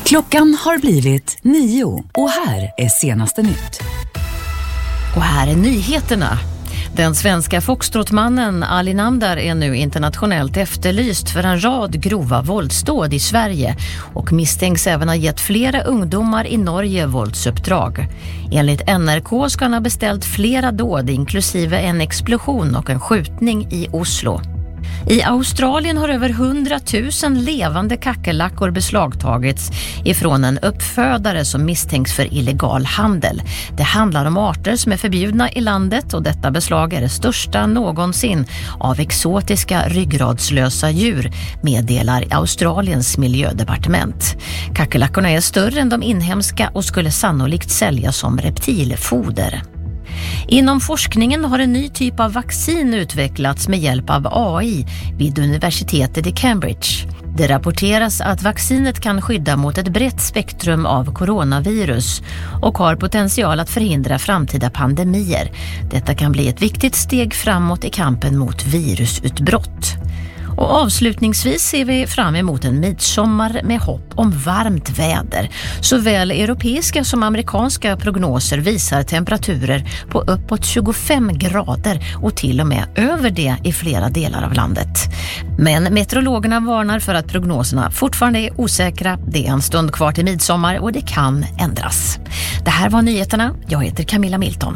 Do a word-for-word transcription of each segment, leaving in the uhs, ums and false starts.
Klockan har blivit nio och här är senaste nytt. Och här är nyheterna. Den svenska foxtrotmannen Ali Namdar är nu internationellt efterlyst för en rad grova våldsdåd i Sverige och misstänks även ha gett flera ungdomar i Norge våldsuppdrag. Enligt N R K ska han ha beställt flera dåd inklusive en explosion och en skjutning i Oslo. I Australien har över hundratusen levande kackerlackor beslagtagits ifrån en uppfödare som misstänks för illegal handel. Det handlar om arter som är förbjudna i landet och detta beslag är det största någonsin av exotiska ryggradslösa djur, meddelar Australiens miljödepartement. Kackerlackorna är större än de inhemska och skulle sannolikt säljas som reptilfoder. Inom forskningen har en ny typ av vaccin utvecklats med hjälp av A I vid universitetet i Cambridge. Det rapporteras att vaccinet kan skydda mot ett brett spektrum av coronavirus och har potential att förhindra framtida pandemier. Detta kan bli ett viktigt steg framåt i kampen mot virusutbrott. Och avslutningsvis ser vi fram emot en midsommar med hopp om varmt väder. Såväl europeiska som amerikanska prognoser visar temperaturer på uppåt tjugofem grader och till och med över det i flera delar av landet. Men meteorologerna varnar för att prognoserna fortfarande är osäkra. Det är en stund kvar till midsommar och det kan ändras. Det här var nyheterna. Jag heter Camilla Milton.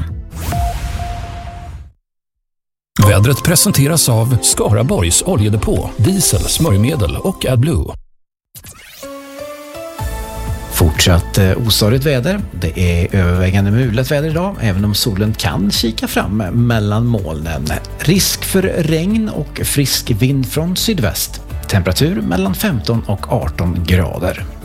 Vädret presenteras av Skaraborgs oljedepå, diesel, smörjmedel och AdBlue. Fortsatt ostadigt väder. Det är övervägande mulet väder idag, även om solen kan kika fram mellan molnen. Risk för regn och frisk vind från sydväst. Temperatur mellan femton och arton grader.